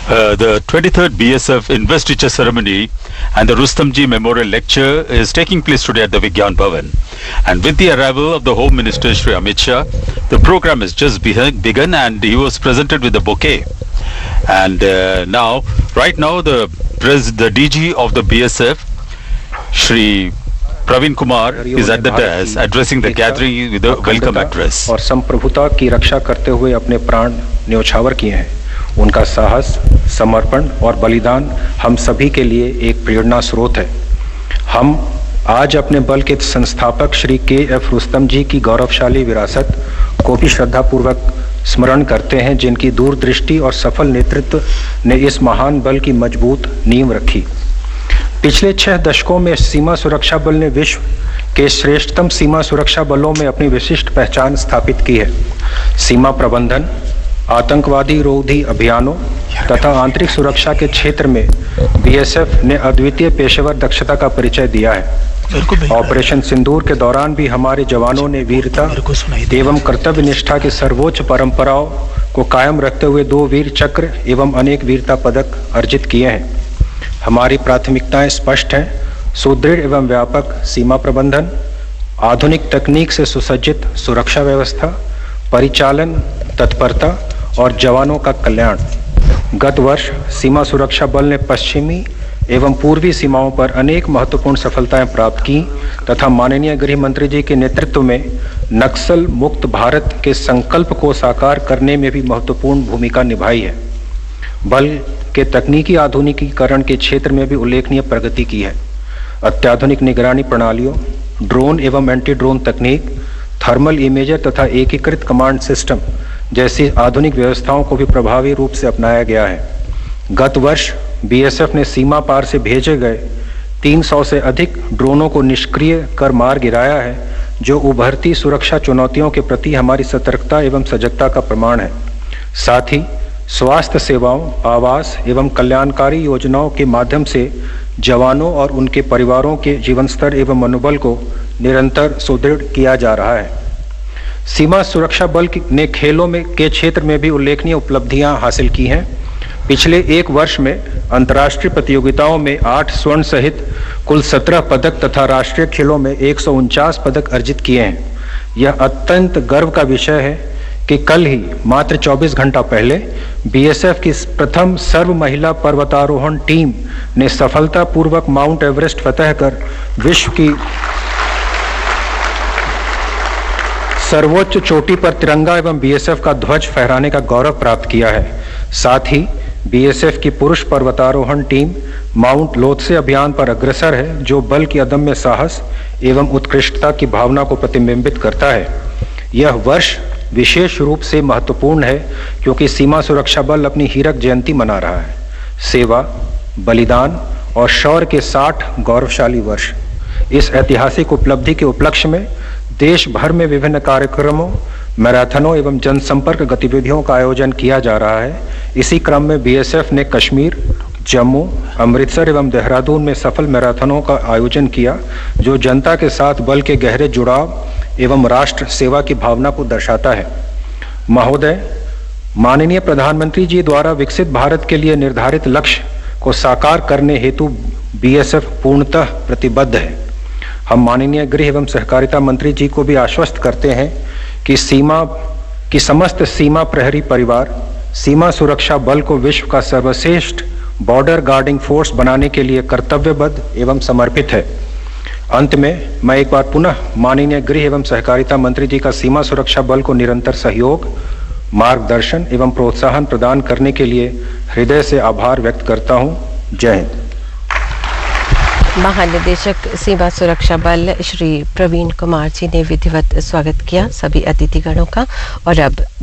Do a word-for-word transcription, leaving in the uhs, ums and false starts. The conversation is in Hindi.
Uh, the twenty-third B S F investiture ceremony and the Rustamji Memorial Lecture is taking place today at the Vigyan Bhavan. And with the arrival of the Home Minister Shri Amit Shah, the program has just begun and he was presented with a bouquet. And uh, now, right now, the, pres the D G of the B S F, Shri Praveen Kumar, is at the dais addressing the gathering with a welcome address. और संप्रभुता की रक्षा करते हुए अपने प्राण न्योछावर किए हैं। उनका साहस, समर्पण और बलिदान हम सभी के लिए एक प्रेरणा स्रोत है। हम आज अपने बल के संस्थापक श्री के एफ रुस्तम जी की गौरवशाली विरासत को भी श्रद्धापूर्वक स्मरण करते हैं, जिनकी दूरदृष्टि और सफल नेतृत्व ने इस महान बल की मजबूत नींव रखी। पिछले छह दशकों में सीमा सुरक्षा बल ने विश्व के श्रेष्ठतम सीमा सुरक्षा बलों में अपनी विशिष्ट पहचान स्थापित की है। सीमा प्रबंधन, आतंकवादी रोधी अभियानों तथा आंतरिक सुरक्षा के क्षेत्र में बीएसएफ ने अद्वितीय पेशेवर दक्षता का परिचय दिया है। ऑपरेशन सिंदूर के दौरान भी हमारे जवानों ने वीरता एवं कर्तव्य निष्ठा की सर्वोच्च परंपराओं को कायम रखते हुए दो वीर चक्र एवं अनेक वीरता पदक अर्जित किए हैं। हमारी प्राथमिकताएं स्पष्ट हैं: सुदृढ़ एवं व्यापक सीमा प्रबंधन, आधुनिक तकनीक से सुसज्जित सुरक्षा व्यवस्था, परिचालन तत्परता और जवानों का कल्याण। गत वर्ष सीमा सुरक्षा बल ने पश्चिमी एवं पूर्वी सीमाओं पर अनेक महत्वपूर्ण सफलताएं प्राप्त की तथा माननीय गृह मंत्री जी के नेतृत्व में नक्सल मुक्त भारत के संकल्प को साकार करने में भी महत्वपूर्ण भूमिका निभाई है। बल के तकनीकी आधुनिकीकरण के क्षेत्र में भी उल्लेखनीय प्रगति की है। अत्याधुनिक निगरानी प्रणालियों, ड्रोन एवं एंटी ड्रोन तकनीक, थर्मल इमेजर तथा एकीकृत कमांड सिस्टम जैसी आधुनिक व्यवस्थाओं को भी प्रभावी रूप से अपनाया गया है। गत वर्ष बीएसएफ ने सीमा पार से भेजे गए तीन सौ से अधिक ड्रोनों को निष्क्रिय कर मार गिराया है, जो उभरती सुरक्षा चुनौतियों के प्रति हमारी सतर्कता एवं सजगता का प्रमाण है। साथ ही स्वास्थ्य सेवाओं, आवास एवं कल्याणकारी योजनाओं के माध्यम से जवानों और उनके परिवारों के जीवन स्तर एवं मनोबल को निरंतर सुदृढ़ किया जा रहा है। सीमा सुरक्षा बल ने खेलों में के क्षेत्र में भी उल्लेखनीय उपलब्धियां हासिल की हैं। पिछले एक वर्ष में अंतर्राष्ट्रीय प्रतियोगिताओं में आठ स्वर्ण सहित कुल सत्रह पदक तथा राष्ट्रीय खेलों में एक सौ उनचास पदक अर्जित किए हैं। यह अत्यंत गर्व का विषय है कि कल ही मात्र चौबीस घंटा पहले बीएसएफ की प्रथम सर्व महिला पर्वतारोहण टीम ने सफलतापूर्वक माउंट एवरेस्ट फतह कर विश्व की सर्वोच्च चोटी पर तिरंगा एवं बीएसएफ का ध्वज फहराने का गौरव प्राप्त किया है। साथ ही बीएसएफ की पुरुष पर्वतारोहण टीम माउंट लोत्से अभियान पर अग्रसर है, जो बल की अदम्य साहस एवं उत्कृष्टता की भावना को प्रतिबिंबित करता है। यह वर्ष विशेष रूप से महत्वपूर्ण है क्योंकि सीमा सुरक्षा बल अपनी हीरक जयंती मना रहा है। सेवा, बलिदान और शौर्य के साठ गौरवशाली वर्ष। इस ऐतिहासिक उपलब्धि के उपलक्ष्य में देश भर में विभिन्न कार्यक्रमों, मैराथनों एवं जनसंपर्क गतिविधियों का आयोजन किया जा रहा है। इसी क्रम में बीएसएफ ने कश्मीर, जम्मू, अमृतसर एवं देहरादून में सफल मैराथनों का आयोजन किया, जो जनता के साथ बल के गहरे जुड़ाव एवं राष्ट्र सेवा की भावना को दर्शाता है। महोदय, माननीय प्रधानमंत्री जी द्वारा विकसित भारत के लिए निर्धारित लक्ष्य को साकार करने हेतु बीएसएफ पूर्णतः प्रतिबद्ध है। हम माननीय गृह एवं सहकारिता मंत्री जी को भी आश्वस्त करते हैं कि सीमा की समस्त सीमा प्रहरी परिवार सीमा सुरक्षा बल को विश्व का सर्वश्रेष्ठ बॉर्डर गार्डिंग फोर्स बनाने के लिए कर्तव्यबद्ध एवं समर्पित है। अंत में मैं एक बार पुनः माननीय गृह एवं सहकारिता मंत्री जी का सीमा सुरक्षा बल को निरंतर सहयोग, मार्गदर्शन एवं प्रोत्साहन प्रदान करने के लिए हृदय से आभार व्यक्त करता हूं। जय हिंद। महानिदेशक सीमा सुरक्षा बल श्री प्रवीण कुमार जी ने विधिवत स्वागत किया सभी अतिथिगणों का। और अब